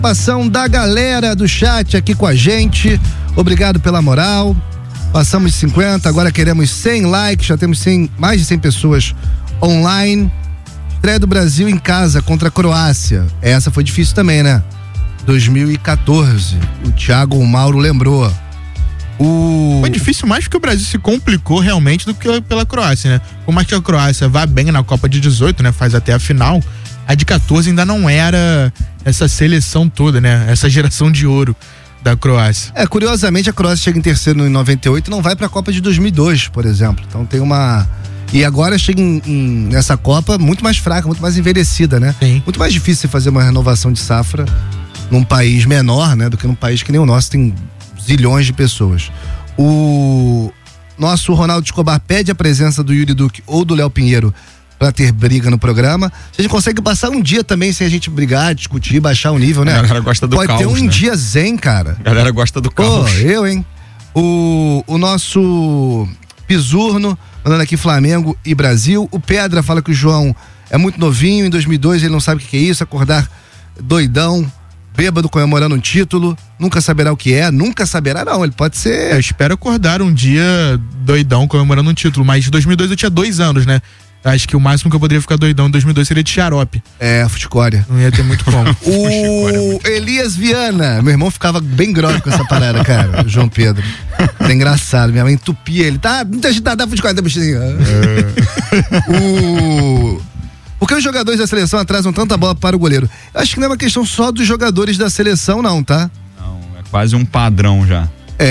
participação da galera do chat aqui com a gente. Obrigado pela moral. Passamos de 50, agora queremos 100 likes, já temos mais de 100 pessoas online. Estreia do Brasil em casa contra a Croácia. Essa foi difícil também, né? 2014. O Thiago Mauro lembrou. Foi difícil mais porque o Brasil se complicou realmente do que pela Croácia, né? Por mais que a Croácia vá bem na Copa de 18, né? Faz até a final. A de 14 ainda não era essa seleção toda, né? Essa geração de ouro da Croácia. Curiosamente a Croácia chega em terceiro em 98 e não vai pra Copa de 2002, por exemplo. Então tem uma... E agora chega nessa Copa muito mais fraca, muito mais envelhecida, né? Sim. Muito mais difícil fazer uma renovação de safra num país menor, né? Do que num país que nem o nosso, tem zilhões de pessoas. O nosso Ronaldo Escobar pede a presença do Yuri Duque ou do Léo Pinheiro pra ter briga no programa. A gente consegue passar um dia também sem a gente brigar, discutir, baixar o nível, né? A galera gosta do caos, caos, ter um né? dia zen, cara. A galera gosta do caos. Eu, hein? O nosso Pisurno, mandando aqui Flamengo e Brasil. O Pedra fala que o João é muito novinho, em 2002 ele não sabe o que é isso, acordar doidão, bêbado comemorando um título, nunca saberá o que é, nunca saberá não, ele pode ser... Eu espero acordar um dia doidão comemorando um título, mas em 2002 eu tinha 2 anos, né? Acho que o máximo que eu poderia ficar doidão em 2002 seria de xarope. Futicória. Não ia ter muito como. O Elias Viana, meu irmão ficava bem grogue com essa parada, cara, o João Pedro. É engraçado, minha mãe entupia ele. Tá, muita gente dá futicória, Por que os jogadores da seleção atrasam tanta bola para o goleiro? Eu acho que não é uma questão só dos jogadores da seleção, não, tá? Não, é quase um padrão já.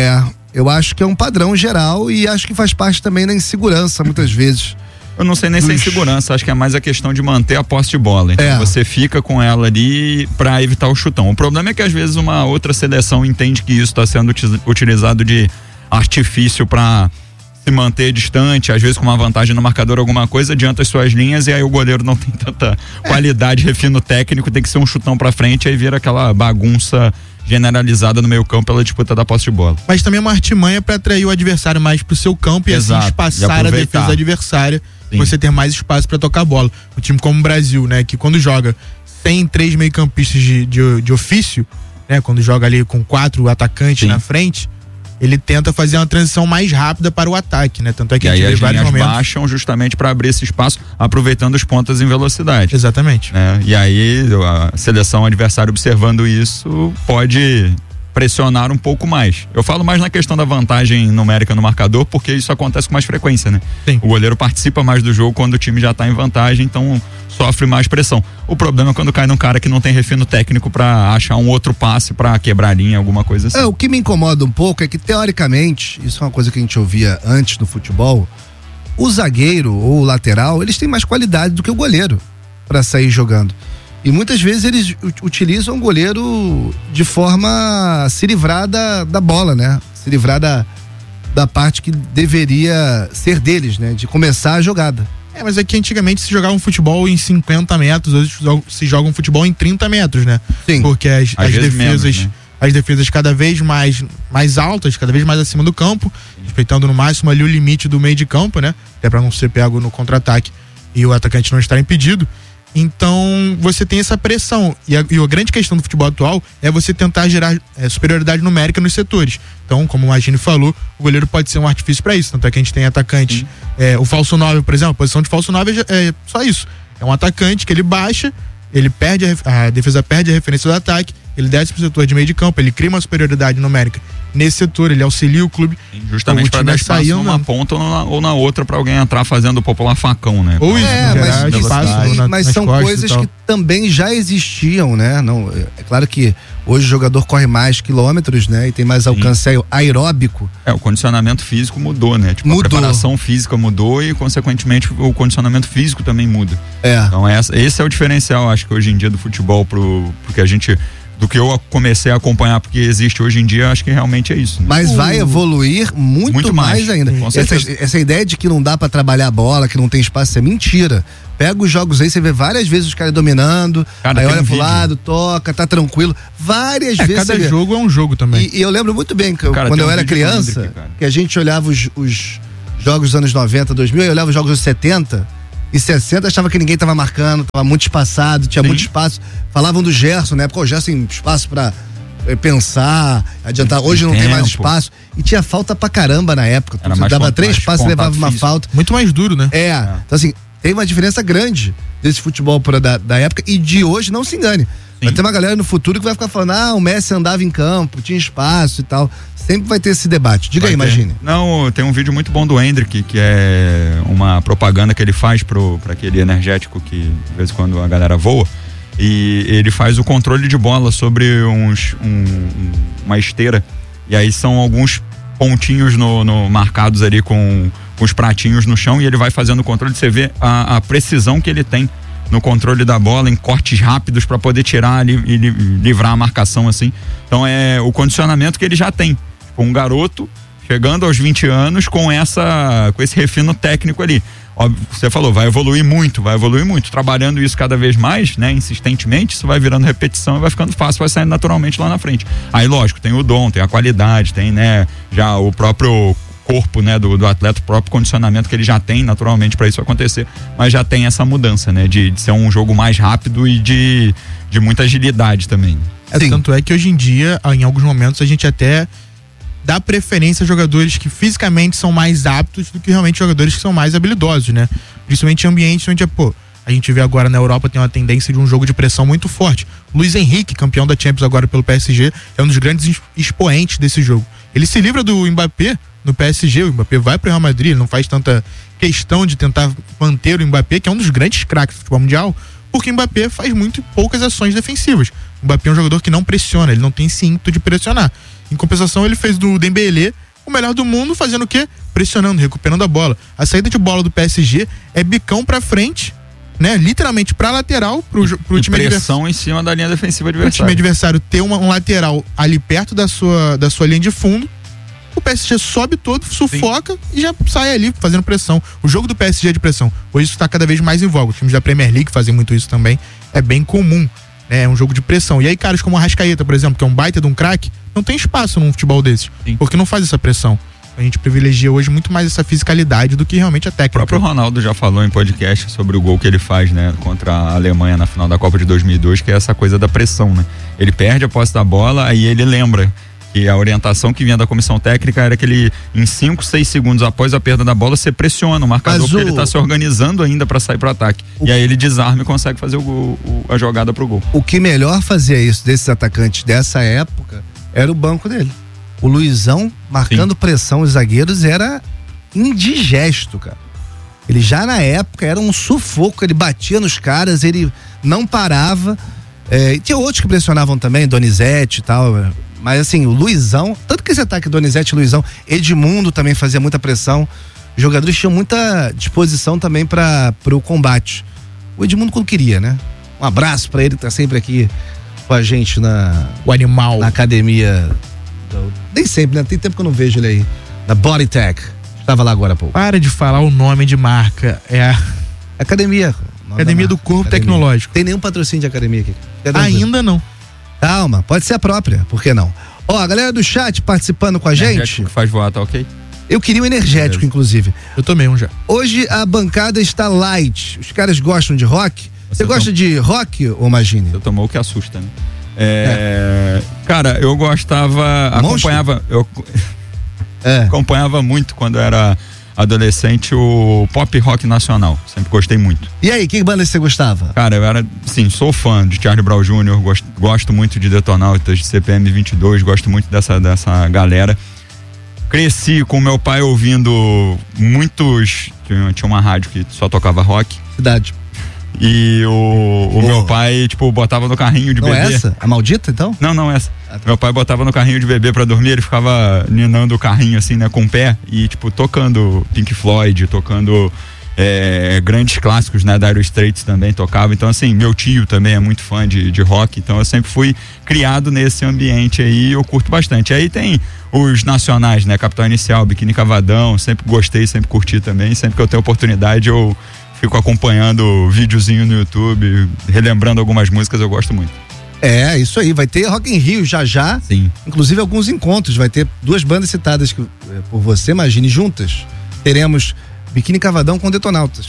Eu acho que é um padrão geral e acho que faz parte também da insegurança, muitas vezes. Eu não sei nem se é insegurança, acho que é mais a questão de manter a posse de bola. Então você fica com ela ali pra evitar o chutão. O problema é que às vezes uma outra seleção entende que isso está sendo utilizado de artifício pra se manter distante, às vezes com uma vantagem no marcador, alguma coisa, adianta as suas linhas e aí o goleiro não tem tanta qualidade, refino técnico, tem que ser um chutão pra frente, aí vira aquela bagunça generalizada no meio campo pela disputa da posse de bola. Mas também é uma artimanha pra atrair o adversário mais pro seu campo e assim espaçar a defesa adversária. Sim. Você ter mais espaço para tocar a bola. Um time como o Brasil, né, que quando joga sem 3 meio-campistas de ofício, né, quando joga ali com 4 atacantes na frente, ele tenta fazer uma transição mais rápida para o ataque, né? Tanto é que e a gente aí vê as vários linhas momentos baixam justamente para abrir esse espaço, aproveitando os pontas em velocidade. Exatamente. E aí a seleção adversária observando isso pode pressionar um pouco mais. Eu falo mais na questão da vantagem numérica no marcador, porque isso acontece com mais frequência, né? Sim. O goleiro participa mais do jogo quando o time já tá em vantagem, então sofre mais pressão. O problema é quando cai num cara que não tem refino técnico pra achar um outro passe pra quebrar a linha, alguma coisa assim. O que me incomoda um pouco é que, teoricamente, isso é uma coisa que a gente ouvia antes no futebol, o zagueiro ou o lateral, eles têm mais qualidade do que o goleiro pra sair jogando. E muitas vezes eles utilizam o goleiro de forma a se livrar da bola, né? Se livrar da parte que deveria ser deles, né? De começar a jogada. Mas é que antigamente se jogava um futebol em 50 metros, hoje se joga um futebol em 30 metros, né? Sim. Porque as defesas, menos, né? As defesas cada vez mais altas, cada vez mais acima do campo, respeitando no máximo ali o limite do meio de campo, né? Até pra não ser pego no contra-ataque e o atacante não estar impedido. Então você tem essa pressão e a grande questão do futebol atual é você tentar gerar superioridade numérica nos setores. Então, como o Magini falou, o goleiro pode ser um artifício para isso, tanto é que a gente tem atacantes, o falso 9, por exemplo, a posição de falso 9 é só isso, é um atacante que ele baixa, ele perde a defesa perde a referência do ataque, ele desce pro setor de meio de campo, ele cria uma superioridade numérica nesse setor, ele auxilia o clube justamente para dar espaço numa ponta ou na outra para alguém entrar fazendo o popular facão, né? Ou isso, mas são coisas que também já existiam, né? Não, é claro que hoje o jogador corre mais quilômetros, né? E tem mais alcance aeróbico. O condicionamento físico mudou, né? Tipo, a preparação física mudou e consequentemente o condicionamento físico também muda. Então esse é o diferencial, acho que hoje em dia do futebol porque a gente do que eu comecei a acompanhar, porque existe hoje em dia, acho que realmente é isso. Né? Mas vai evoluir muito mais ainda. Essa ideia de que não dá pra trabalhar a bola, que não tem espaço, é mentira. Pega os jogos aí, você vê várias vezes os caras dominando, aí olha pro lado, toca, tá tranquilo. Várias vezes. Cada jogo é um jogo também. E eu lembro muito bem, que quando eu era criança, que a gente olhava os jogos dos anos 90, 2000, eu olhava os jogos dos 70, em 60 achava que ninguém tava marcando, tava muito espaçado, tinha muito espaço. Falavam do Gerson, né? Porque o Gerson tem espaço pra pensar, adiantar. Hoje não tem mais espaço. E tinha falta pra caramba na época. Você dava 3 passos e levava uma falta. Muito mais duro, né? Então assim, tem uma diferença grande desse futebol da época e de hoje, não se engane. Vai ter uma galera no futuro que vai ficar falando, o Messi andava em campo, tinha espaço e tal. Sempre vai ter esse debate. Diga aí, imagine. Não, tem um vídeo muito bom do Hendrick, que é uma propaganda que ele faz pra aquele energético que de vez em quando a galera voa. E ele faz o controle de bola sobre uma esteira. E aí são alguns pontinhos marcados ali com os pratinhos no chão, e ele vai fazendo o controle. Você vê a precisão que ele tem no controle da bola, em cortes rápidos para poder tirar e livrar a marcação, assim. Então é o condicionamento que ele já tem. Tipo, um garoto chegando aos 20 anos com esse refino técnico ali. Óbvio, você falou, vai evoluir muito, trabalhando isso cada vez mais, né, insistentemente, isso vai virando repetição e vai ficando fácil, vai saindo naturalmente lá na frente. Aí, lógico, tem o dom, tem a qualidade, tem, né, já o próprio corpo, né, do atleta, o próprio condicionamento que ele já tem naturalmente para isso acontecer, mas já tem essa mudança, né, de ser um jogo mais rápido e de muita agilidade também. Tanto é que hoje em dia, em alguns momentos, a gente até dá preferência a jogadores que fisicamente são mais aptos do que realmente jogadores que são mais habilidosos, né? Principalmente em ambientes onde, a gente vê agora na Europa tem uma tendência de um jogo de pressão muito forte. Luiz Henrique, campeão da Champions agora pelo PSG, é um dos grandes expoentes desse jogo. Ele se livra do Mbappé no PSG, o Mbappé vai pro Real Madrid, ele não faz tanta questão de tentar manter o Mbappé, que é um dos grandes craques do futebol mundial, porque o Mbappé faz muito poucas ações defensivas. O Mbappé é um jogador que não pressiona, ele não tem esse ímpeto de pressionar. Em compensação, ele fez do Dembélé o melhor do mundo, fazendo o quê? Pressionando, recuperando a bola. A saída de bola do PSG é bicão pra frente, né? Literalmente pra lateral, pro time adversário. Pressão em cima da linha defensiva adversária. O time adversário ter um lateral ali perto da sua linha de fundo, o PSG sobe todo, sufoca e já sai ali fazendo pressão. O jogo do PSG é de pressão. Hoje isso tá cada vez mais em voga. Os times da Premier League fazem muito isso também. É bem comum. É um jogo de pressão. E aí, caras como o Arrascaeta, por exemplo, que é um baita de um craque, não tem espaço num futebol desses. Sim. Porque não faz essa pressão. A gente privilegia hoje muito mais essa fisicalidade do que realmente a técnica. O próprio Ronaldo já falou em podcast sobre o gol que ele faz, né, contra a Alemanha na final da Copa de 2002, que é essa coisa da pressão, né? Ele perde a posse da bola, aí ele lembra que a orientação que vinha da comissão técnica era que ele, em 5, 6 segundos após a perda da bola, você pressiona o marcador, porque ele tá se organizando ainda para sair pro ataque. E aí ele desarma e consegue fazer a jogada pro gol. O que melhor fazia isso desses atacantes dessa época era o banco dele. O Luizão marcando pressão, os zagueiros, era indigesto, cara. Ele já na época era um sufoco, ele batia nos caras, ele não parava. E tinha outros que pressionavam também, Donizete e tal. Mas assim, o Luizão, tanto que esse ataque Donizete e Luizão, Edmundo também fazia muita pressão. Os jogadores tinham muita disposição também para o combate. O Edmundo quando queria, né? Um abraço para ele que tá sempre aqui com a gente o animal na academia. Nem sempre, né? Tem tempo que eu não vejo ele aí. Da Bodytech. Estava lá agora há pouco. Para de falar o nome de marca. É a Academia. Academia do Corpo Tecnológico. Tem nenhum patrocínio de academia aqui. Ainda não. Calma, pode ser a própria, por que não? A galera do chat participando com a gente. Que faz voar, tá ok? Eu queria um energético, inclusive. Eu tomei um já. Hoje a bancada está light. Os caras gostam de rock. Você gosta de rock, ou Magine? Eu tomou o que assusta, né? Cara, eu gostava. Acompanhava. Acompanhava muito quando era adolescente o pop rock nacional. Sempre gostei muito. E aí, que banda você gostava? Cara, eu era, sim, sou fã de Charlie Brown Jr., gosto muito de Detonautas, de CPM 22, gosto muito dessa galera. Cresci com meu pai ouvindo muitos. Tinha uma rádio que só tocava rock. Cidade. E o meu pai, tipo, botava no carrinho de bebê. Não é essa? A maldita, então? Não essa. Meu pai botava no carrinho de bebê pra dormir, ele ficava ninando o carrinho assim, né, com o pé e, tipo, tocando Pink Floyd, tocando grandes clássicos, né, Dire Straits também tocava. Então, assim, meu tio também é muito fã de rock, então eu sempre fui criado nesse ambiente aí e eu curto bastante. Aí tem os nacionais, né, Capital Inicial, Biquíni Cavadão, sempre gostei, sempre curti também, sempre que eu tenho oportunidade eu fico acompanhando videozinho no YouTube, relembrando algumas músicas, eu gosto muito. É, isso aí, vai ter Rock in Rio já. Sim. Inclusive alguns encontros, vai ter 2 bandas citadas por você, Magine, juntas. Teremos Biquíni Cavadão com Detonautas.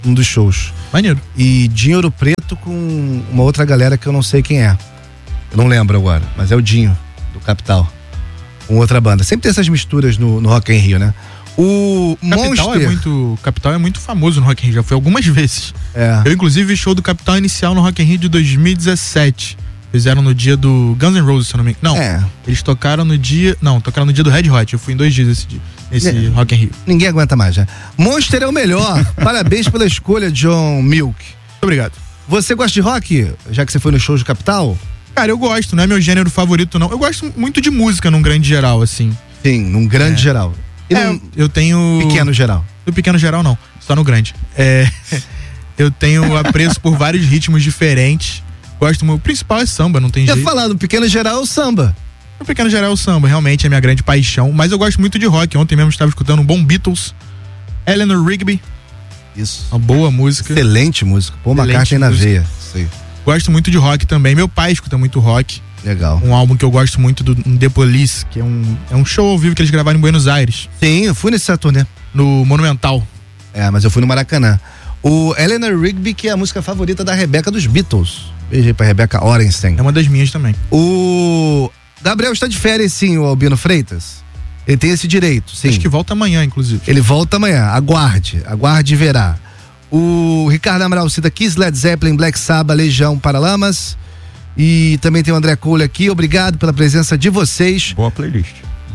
num dos shows. Maneiro. E Dinho Ouro Preto com uma outra galera que eu não sei quem é. Eu não lembro agora, mas é o Dinho, do Capital. Com outra banda. Sempre tem essas misturas no Rock in Rio, né? O Capital é muito famoso no Rock in Rio, já foi algumas vezes. É. Eu inclusive vi show do Capital inicial no Rock in Rio de 2017. Fizeram no dia do Guns N' Roses, se eu não me engano. Não, eles tocaram no dia... Não, tocaram no dia do Red Hot. Eu fui em 2 dias esse Rock in Rio. Ninguém aguenta mais, né? Monster é o melhor. Parabéns pela escolha, John Milk. Muito obrigado. Você gosta de rock, já que você foi no show do Capital? Cara, eu gosto. Não é meu gênero favorito, não. Eu gosto muito de música num grande geral, assim. Sim, num grande geral. Eu tenho... Pequeno geral. No pequeno geral, não. Só no grande. Eu tenho apreço por vários ritmos diferentes. Gosto muito. O principal é samba, não tem jeito. Eu ia falar, no pequeno geral é o samba. No pequeno geral é o samba, realmente é minha grande paixão. Mas eu gosto muito de rock. Ontem mesmo estava escutando um bom Beatles, Eleanor Rigby. Isso. Uma boa música. Excelente música. Pô, uma carta aí na veia. Sei. Gosto muito de rock também. Meu pai escuta muito rock. Legal. Um álbum que eu gosto muito do The Police, que é um show ao vivo que eles gravaram em Buenos Aires. Sim, eu fui nesse turnê. No Monumental. Mas eu fui no Maracanã. O Eleanor Rigby, que é a música favorita da Rebeca dos Beatles. Beijo aí pra Rebeca Orenstein. É uma das minhas também. O Gabriel está de férias, sim, o Albino Freitas. Ele tem esse direito, sim. Acho que volta amanhã, inclusive. Ele volta amanhã, aguarde e verá. O Ricardo Amaral cita Kiss, Led Zeppelin, Black Sabbath, Legião, Paralamas. E também tem o André Cole aqui, obrigado pela presença de vocês. Boa playlist.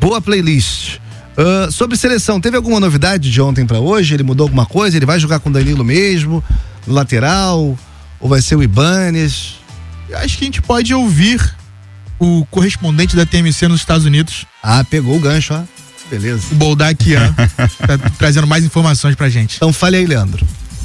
Sobre seleção, teve alguma novidade de ontem pra hoje? Ele mudou alguma coisa? Ele vai jogar com o Danilo mesmo? No lateral? Ou vai ser o Ibanez? Acho que a gente pode ouvir o correspondente da TMC nos Estados Unidos. Pegou o gancho, ó. Beleza. O Boldaquian tá trazendo mais informações pra gente. Então fale aí, Leandro.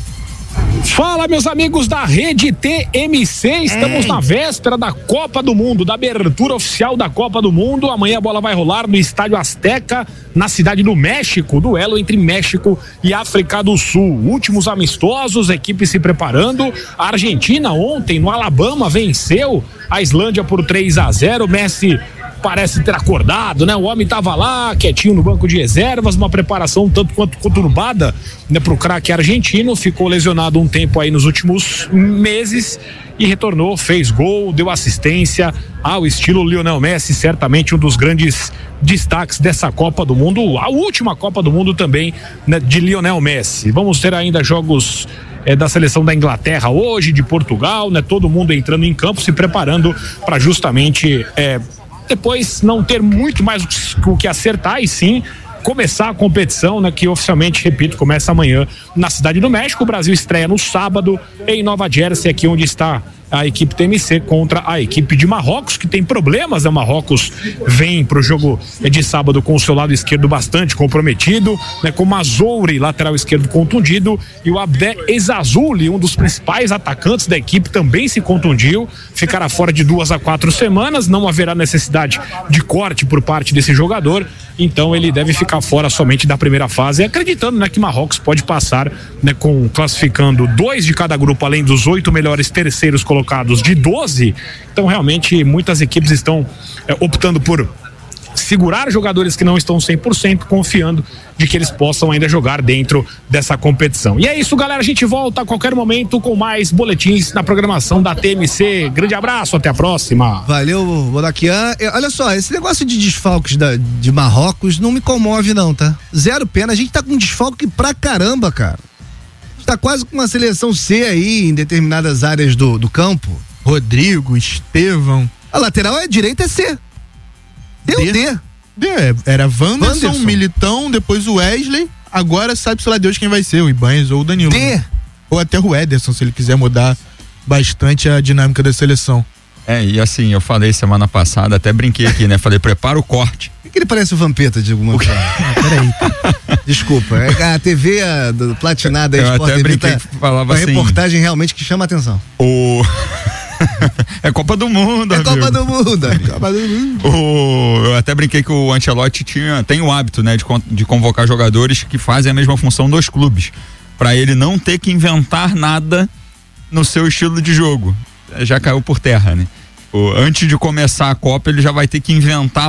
Fala, meus amigos da Rede TMC, estamos na véspera da Copa do Mundo, da abertura oficial da Copa do Mundo. Amanhã a bola vai rolar no Estádio Azteca, na cidade do México, duelo entre México e África do Sul. Últimos amistosos, equipe se preparando. A Argentina ontem no Alabama venceu a Islândia por 3-0. Messi parece ter acordado, né? O homem tava lá, quietinho no banco de reservas, uma preparação tanto quanto conturbada, né, pro craque argentino, ficou lesionado um tempo aí nos últimos meses e retornou, fez gol, deu assistência ao estilo Lionel Messi, certamente um dos grandes destaques dessa Copa do Mundo, a última Copa do Mundo também, né, de Lionel Messi. Vamos ter ainda jogos da seleção da Inglaterra hoje, de Portugal, né? Todo mundo entrando em campo, se preparando para justamente depois não ter muito mais o que acertar e sim começar a competição, né, que oficialmente, repito, começa amanhã na Cidade do México. O Brasil estreia no sábado em Nova Jersey, aqui onde está a equipe TMC contra a equipe de Marrocos, que tem problemas, né? Marrocos vem pro jogo de sábado com o seu lado esquerdo bastante comprometido, né? Com o Mazouri, lateral esquerdo, contundido, e o Abdé Ezzazzouli, um dos principais atacantes da equipe, também se contundiu, ficará fora de 2 a 4 semanas, não haverá necessidade de corte por parte desse jogador, então ele deve ficar fora somente da primeira fase, acreditando, né, que Marrocos pode passar, né, classificando 2 de cada grupo, além dos 8 melhores terceiros colocados de 12, então realmente muitas equipes estão optando por segurar jogadores que não estão 100%, confiando de que eles possam ainda jogar dentro dessa competição. E é isso, galera, a gente volta a qualquer momento com mais boletins na programação da TMC. Grande abraço, até a próxima. Valeu, Bodaquian. Olha só, esse negócio de desfalques de Marrocos não me comove não, tá? Zero pena, a gente tá com desfalque pra caramba, cara. Tá quase com uma seleção C aí em determinadas áreas do campo. Rodrigo, Estevão. A lateral direita é C. Deu D. Era Wanderson, Militão, depois o Wesley. Agora sabe-se lá Deus quem vai ser, o Ibanez ou o Danilo. D. Né? Ou até o Ederson, se ele quiser mudar bastante a dinâmica da seleção. E assim, eu falei semana passada, até brinquei aqui, né? Falei, prepara o corte. Por que ele parece o Vampeta de alguma forma? Peraí. Desculpa, a TV platinada aí, eu até brinquei, falava uma assim, reportagem realmente que chama a atenção. É Copa do Mundo, amigo. Copa do Mundo. Eu até brinquei que o Ancelotti tem o hábito, né, de convocar jogadores que fazem a mesma função dos clubes, para ele não ter que inventar nada no seu estilo de jogo. Já caiu por terra, né? Antes de começar a Copa, ele já vai ter que inventar